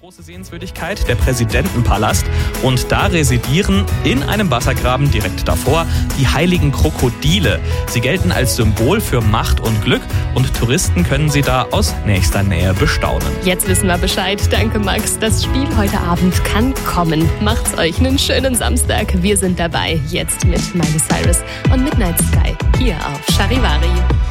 Große Sehenswürdigkeit, der Präsidentenpalast, und da residieren in einem Wassergraben direkt davor die heiligen Krokodile. Sie gelten als Symbol für Macht und Glück und Touristen können sie da aus nächster Nähe bestaunen. Jetzt wissen wir Bescheid. Danke, Max. Das Spiel heute Abend kann kommen. Macht's euch einen schönen Samstag. Wir sind dabei. Jetzt mit Miley Cyrus und Midnight Sky hier auf Charivari.